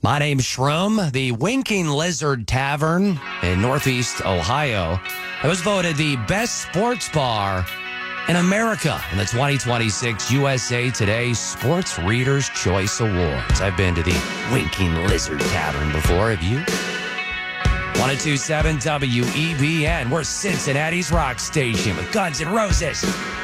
My name's Shroom. The Winking Lizard Tavern in Northeast Ohio. It was voted the best sports bar in America in the 2026 USA Today Sports Readers' Choice Awards. I've been to the Winking Lizard Tavern before. Have you? 1027 WEBN. We're Cincinnati's rock station with Guns N' Roses.